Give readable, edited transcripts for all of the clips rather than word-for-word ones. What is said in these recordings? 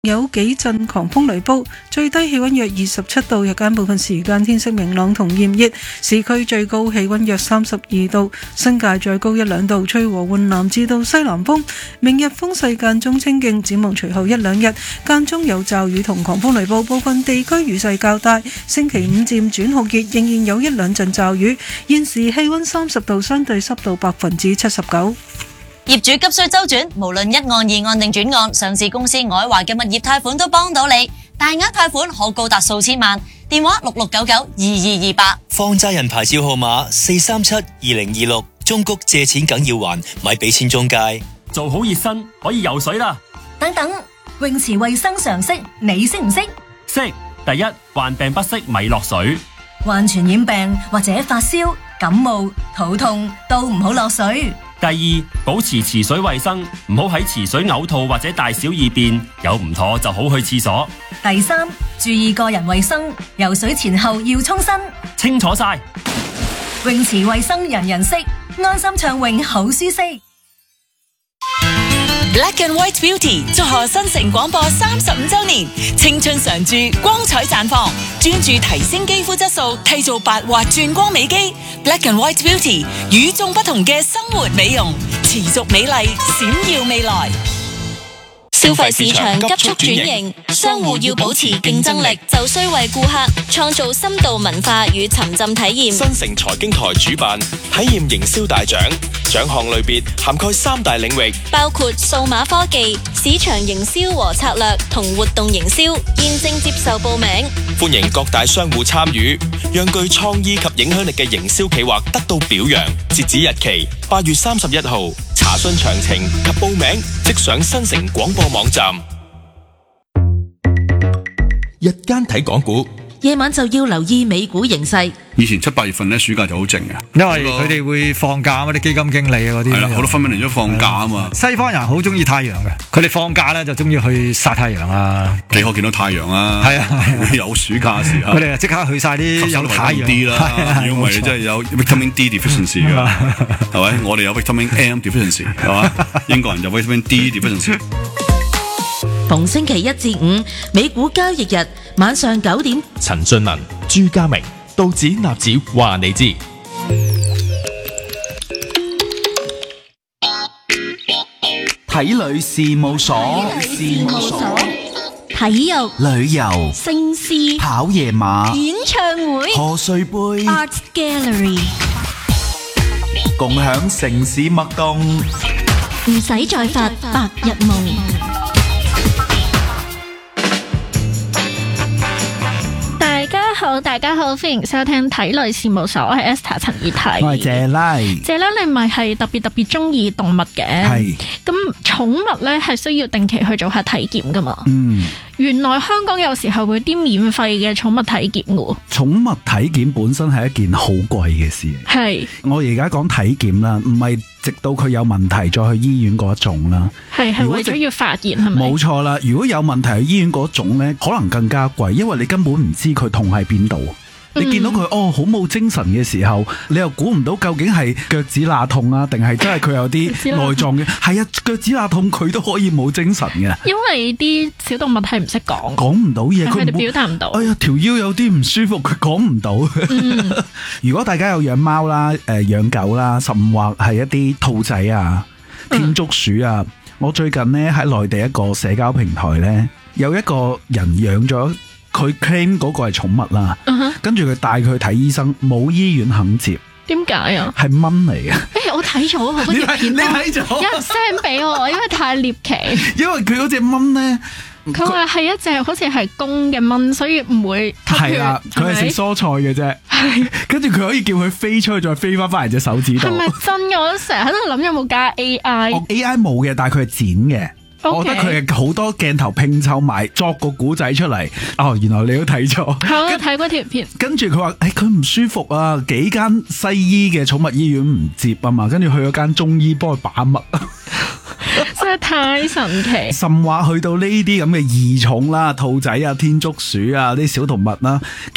有幾陣狂風雷暴，最低氣溫約27度，日間部分時間天色明朗同炎熱，市區最高氣溫約32度，新界再高1-2度，吹和緩南至到西南風。明日風勢間中清勁，展望隨後1-2日間中有驟雨同狂風雷暴，部分地區雨勢較大。星期五漸轉酷熱，仍然有1-2陣驟雨。現時氣溫30度，相對濕度79%。 業主急需周轉，無論一案、二案定轉案，上市公司愛華嘅物業貸款都幫到你，大額貸款可高達數千萬。電話66992228。 放債人牌照號碼4372026。中谷借錢梗要還，咪俾錢中介。 做好熱身可以游水啦。 等等，泳池衛生常識你識唔識？ 識。第一，患病不適咪落水。 患傳染病或者發燒、感冒、肚痛都唔好落水。 第二，保持池水衛生，唔好喺池水嘔吐或者大小二便，有唔妥就好去廁所。 第三，注意個人衛生，游水前後要沖身。 清楚晒。 泳池衛生人人識，安心暢泳好舒適。 Black and White Beauty 祝賀新城廣播35周年，青春常駐，光彩綻放，專注提升肌膚質素，締造白滑轉光美肌。Black and White Beauty 與眾不同嘅生活美容，持續美麗，閃耀未來。消費市場急速轉型，商戶要保持競爭力，就需為顧客創造深度文化與沉浸體驗。 新城財經台主辦體驗營銷大獎，獎項類別涵蓋3大領域， 包括數碼科技、市場營銷和策略同活動營銷，現正接受報名。 歡迎各大商戶參與，讓具創意及影響力嘅營銷企劃得到表揚。截止日期8月31號。查詢詳情及報名，即上新城廣播網站。 日間睇港股， 夜晚就要留意美股形勢。 以前7、8月份咧，暑假就好靜嘅， 因為佢哋會放假啊嘛，啲基金經理啊嗰啲。係啦，好多分明嚟咗放假啊嘛。西方人好中意太陽嘅，佢哋放假咧就中意去曬太陽啊。 你可見到太陽啊？係啊，有暑假時候。 佢哋即刻去曬啲有太陽啲啦。如果唔係，真係有 vitamin D deficiency 㗎，係咪？我哋有 vitamin M deficiency， 係嘛？英國人有 vitamin D deficiency。 逢星期1至5，美股交易日晚上9點， 陳俊文、朱家明、道指、納指話你知。 體旅事務所， 體育、 旅遊、 聲詩、 跑夜馬、 演唱會、 賀歲杯、 Art Gallery， 共享城市脈動， 唔使再發白日夢。大家好，歡迎收聽體類事務所，我係 Esther 陳以泰。 我係謝拉。 謝拉，你咪係特別中意動物嘅？係。咁寵物咧係需要定期去做下體檢噶嘛？原來香港有時候會有啲免費嘅寵物體檢噶。 寵物體檢本身係一件好貴嘅事。係。我而家講體檢啦，唔係直到佢有問題再去醫院嗰一種啦。係為咗要發現係咪？ 冇錯啦，如果有問題去醫院嗰種咧，可能更加貴，因為你根本唔知佢痛喺邊度。你見到佢好冇精神嘅時候，你又估唔到究竟係腳趾罅痛啊，定係真係佢有啲內臟嘅？係啊，腳趾罅痛佢都可以冇精神嘅。 因為啲小動物係唔識講唔到嘢， 佢哋表達唔到。 哎呀，條腰有啲唔舒服，佢講唔到。如果大家有養貓啦、養狗啦，甚或係一啲兔仔啊、天竺鼠啊，我最近呢喺內地一個社交平台呢，有一個人養咗。佢 claim 嗰個係寵物啦，跟住佢帶佢去睇醫生，冇醫院肯接。點解啊？係蚊嚟嘅。 我睇咗嗰條片，你睇咗？有人 send 俾我，因為太獵奇。因為佢嗰隻蚊咧，佢話係一隻好似係公嘅蚊，所以唔會吸血。係啦， 佢係食蔬菜嘅啫。係，跟住佢可以叫佢飛出去，再飛翻嚟隻手指度。係咪真嘅？我成日喺度諗有冇加 AI。AI 冇嘅，但係佢係剪嘅。我覺得佢係好多鏡頭拼湊埋作個古仔出嚟。原來你都睇咗。我睇過條片。跟住佢話佢唔舒服啊，幾間西醫嘅寵物醫院唔接啊嘛，跟住去咗間中醫幫佢把脈。 真係太神奇。 甚話去到呢啲咁嘅異寵啦，兔仔啊、天竺鼠啊啲小動物啦，其實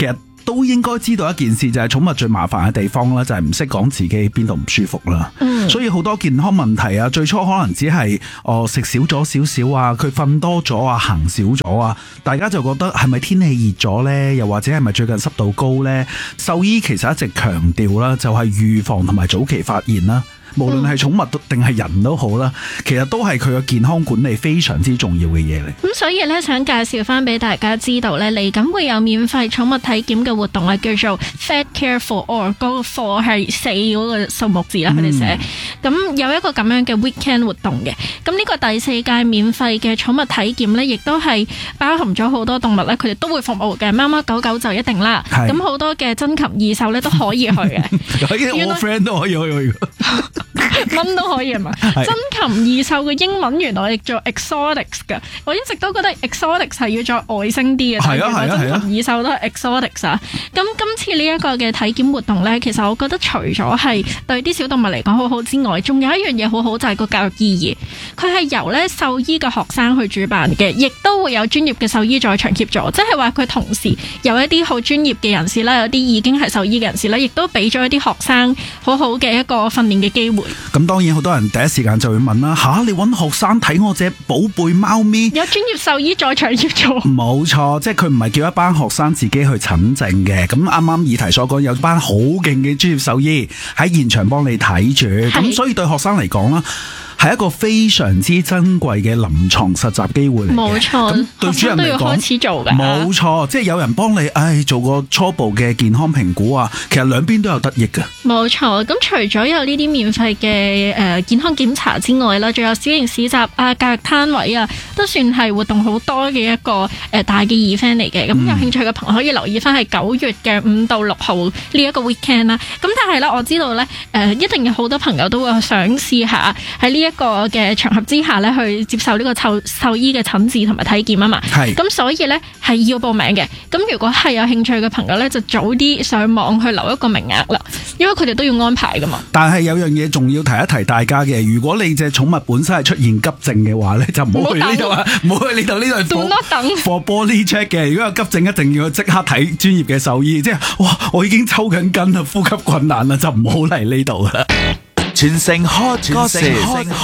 都應該知道一件事，就係寵物最麻煩嘅地方啦，就係唔識講自己邊度唔舒服啦。所以好多健康問題啊，最初可能只係食少咗少少啊，佢瞓多咗啊，行少咗啊，大家就覺得係咪天氣熱咗呢？又或者係咪最近濕度高呢？獸醫其實一直強調啦，就係預防同埋早期發現啦。無論係寵物定係人都好啦，其實都係佢嘅健康管理非常之重要嘅嘢嚟。 咁所以咧，想介紹翻俾大家知道咧，嚟緊會有免費寵物體檢嘅活動啊，叫做 Pet Care for All， 嗰個 for 係4嗰個數目字啦，佢哋寫。咁有一個咁樣嘅 weekend 活動嘅。咁呢個第4屆免費嘅寵物體檢咧，亦都係包含咗好多動物咧，佢哋都會服務嘅，貓貓狗狗就一定啦。咁好多嘅珍禽異獸咧都可以去嘅。 我 friend 都可以去。 蚊都可以係嘛？珍禽異獸嘅英文原來叫做 exotics 㗎，我一直都覺得 exotics 係要再外星啲嘅。係啊，珍禽異獸都係 exotics 啊。咁今次呢一個嘅體檢活動咧，其實我覺得除咗係對啲小動物嚟講好好之外，仲有一樣嘢好好就係個教育意義。佢係由咧獸醫嘅學生去主辦嘅，亦都會有專業嘅獸醫在場協助，即係話佢同時有一啲好專業嘅人士啦，有啲已經係獸醫嘅人士啦，亦都俾咗一啲學生好好嘅一個訓練嘅機會。 咁當然好多人第一時間就會問啦，你揾學生睇我隻寶貝貓咪？ 有專業獸醫在場協助。 冇錯，即係佢唔係叫一班學生自己去診症嘅。咁啱啱議題所講，有班好勁嘅專業獸醫喺現場幫你睇住，咁所以對學生嚟講啦，係一個非常之珍貴嘅臨床實習機會嚟嘅。 冇錯， 對主人嚟講都要開始做㗎。 冇錯，即係有人幫你，做個初步嘅健康評估啊，其實兩邊都有得益㗎。冇錯，咁除咗有呢啲免費嘅健康檢查之外啦，仲有小型市集啊、教育攤位啊，都算係活動好多嘅一個大嘅 event 嚟嘅。咁有興趣嘅朋友可以留意翻係9月嘅5到6號呢一個 weekend 啦。咁但係咧，我知道咧一定有好多朋友都會想試下喺呢一個嘅場合之下咧，去接受呢個獸醫嘅診治同埋體檢啊嘛。係。咁所以咧係要報名嘅。咁如果係有興趣嘅朋友咧，就早啲上網去留一個名額啦，因為佢哋都要安排噶嘛。但係有樣嘢仲要提一提大家嘅，如果你隻寵物本身係出現急症嘅話咧，就唔好去呢度啊，唔好去呢度，呢度for body check嘅。如果有急症，一定要即刻睇專業嘅獸醫。即係哇，我已經抽緊筋啦，呼吸困難啦，就唔好嚟呢度啦。 全城 hot gossip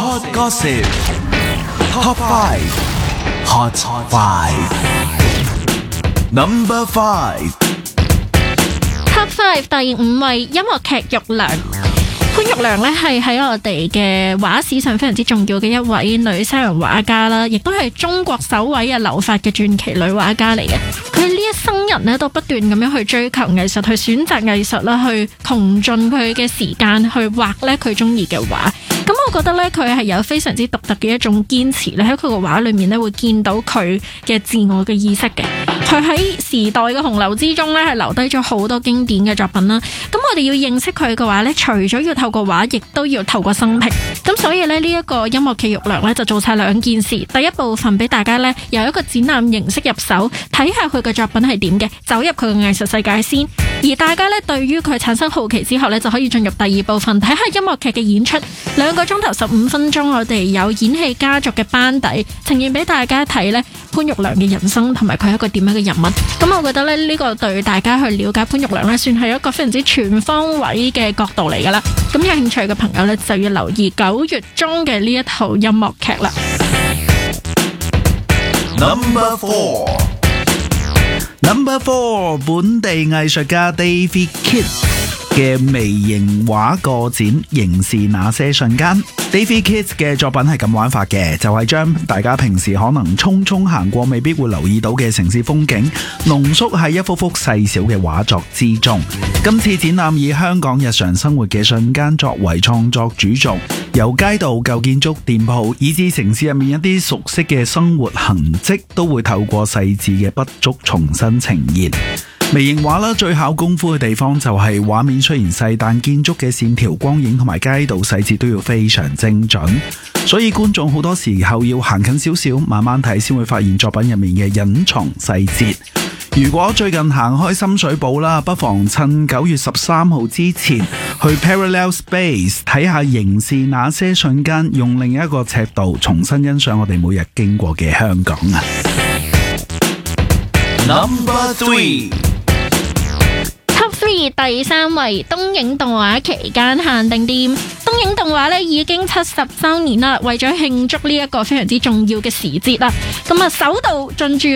Top 5 Hot 5 Number 5 Top 5第5位音樂劇玉娘。潘玉娘呢係喺我哋嘅畫史上非常之重要嘅一位女西洋畫家啦，亦都係中國首位留法嘅傳奇女畫家嚟嘅。佢呢一生人呢都不斷咁樣去追求藝術，去選擇藝術啦，去窮盡佢嘅時間去畫呢佢中意嘅畫。咁我覺得咧，佢係有非常之獨特嘅一種堅持咧，喺佢個畫裏面咧會見到佢嘅自我嘅意識嘅。佢喺時代嘅洪流之中咧，係留低咗好多經典嘅作品啦。咁我哋要認識佢嘅話咧，除咗要透過畫，亦都要透過生平。咁所以咧，呢一個音樂劇玉娘咧就做晒兩件事。第一部分俾大家咧由一個展覽形式入手，睇下佢嘅作品係點嘅，走入佢嘅藝術世界先。而大家咧對於佢產生好奇之後咧，就可以進入第二部分，睇下音樂劇嘅演出。2個鐘頭15分鐘，我哋有演戲家族嘅班底呈現俾大家睇咧潘玉娘嘅人生同埋佢係一個點樣嘅人物。咁我覺得咧呢個對大家去了解潘玉娘咧，算係一個非常之全方位嘅角度嚟噶啦。咁有興趣嘅朋友咧就要留意9月中嘅呢一套音樂劇啦。 Number 4 本地藝術家 David Keats 嘅微型畫個展《凝視那些瞬間》。David Keats 嘅作品係咁玩法嘅，就係將大家平時可能匆匆行過未必會留意到嘅城市風景濃縮喺一幅幅細小嘅畫作之中。今次展覽以香港日常生活嘅瞬間作為創作主軸，由街道、舊建築、店鋪以至城市入面一啲熟悉嘅生活痕跡，都會透過細緻嘅筆觸重新呈現。微型畫啦，最考功夫嘅地方就係畫面雖然細，但建築嘅線條、光影同埋街道細節都要非常精準，所以觀眾好多時候要行近少少，慢慢睇先會發現作品入面嘅隱藏細節。如果最近行開深水埗啦，不妨趁9月13號之前去 Parallel Space 睇下凝視那些瞬間，用另一個尺度重新欣賞我哋每日經過嘅香港啊。 Number 3 而第3位東映動畫期間限定店。東映動畫咧已經70週年啦，為咗慶祝呢一個非常之重要嘅時節啦，咁啊首度進駐